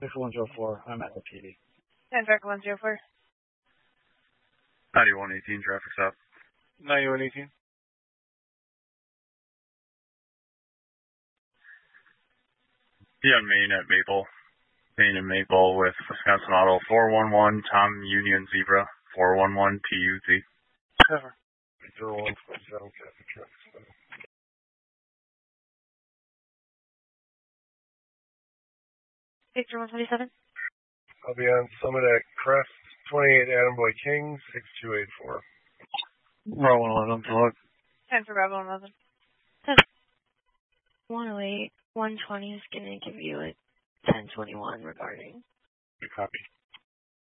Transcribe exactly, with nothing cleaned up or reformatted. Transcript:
Victor one zero four, I'm at the P D. ten Victor one zero four. ninety-one eighteen, traffic stop. ninety-one eighteen. Be on Main at Maple. Main and Maple with Wisconsin Auto four one one, Tom Union Zebra, four one one P U Z. Cover. Victor one four seven, traffic traffic stop. Victor one twenty-seven. I'll be on Summit at Crest, twenty-eight Adam Boy King, six two eight four. Bravo one eleven, plug. ten for Bravo one eleven. one oh eight, one twenty is going to give you a ten twenty-one regarding. Good copy.